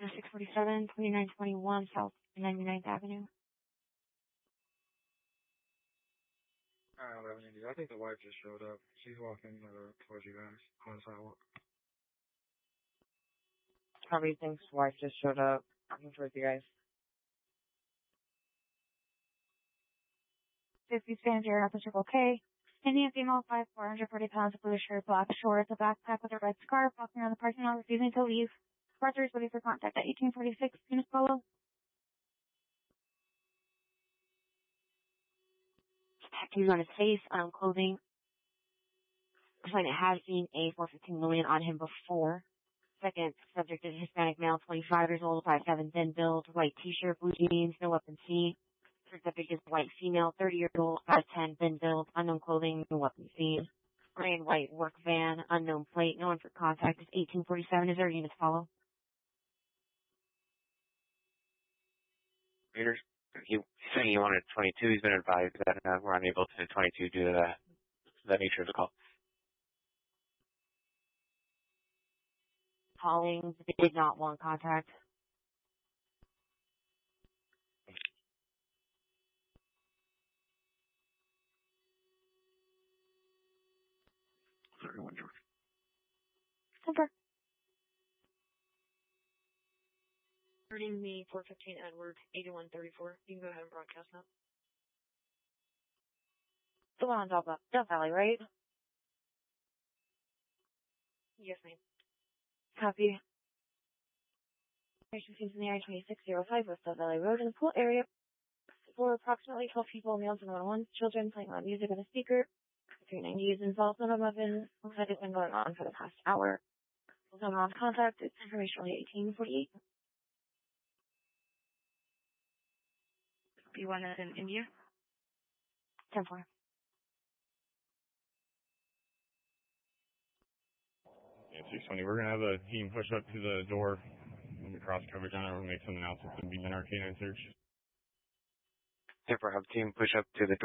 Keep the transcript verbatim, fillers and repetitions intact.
six forty-seven, twenty-nine twenty-one South ninety-ninth Avenue. Uh, eleven eighty. I think the wife just showed up. She's walking uh, towards you guys on the sidewalk. Probably thinks wife just showed up. I'm towards you guys. fifty San Jared, Upper Circle K. Indian female, five, four hundred forty pounds, blue shirt, black shorts, a backpack with a red scarf, walking around the parking lot, refusing to leave. Partner is waiting for contact at eighteen forty-six, Eunice Polo. Tattoos on his face, on clothing. Complainant has seen a four fifteen million on him before. Second subject is Hispanic male, twenty-five years old, five seven, thin build, white t-shirt, blue jeans, no weapon seen. Third subject is white female, thirty years old, five ten, thin build, unknown clothing, no weapon seen. Gray and white work van, unknown plate, no one for contact is eighteen forty-seven. Is there a unit to follow? Raiders, he, he's saying he wanted twenty-two. He's been advised that uh, we're unable to twenty-two due to the, the nature of the call. Calling did not want contact. thirty-one George. Over. Reading me four fifteen Edward, eighty-one thirty-four. You can go ahead and broadcast now. The one on top of Dove Valley, right? Yes, ma'am. Copy. Patient seems in the area twenty-six oh five West Dove Valley Road in the pool area for approximately twelve people, males and one children playing loud music on a speaker. three ninety is involved in a weapon. Looks like it's been going on for the past hour. We'll come on contact. It's information only eighteen forty-eight. B one is in India. ten four. Yeah, six twenty. We're going to have a team push up to the door. We'll be cross coverage on it. We'll make some announcements and begin our canine search. Therefore, have team push up to the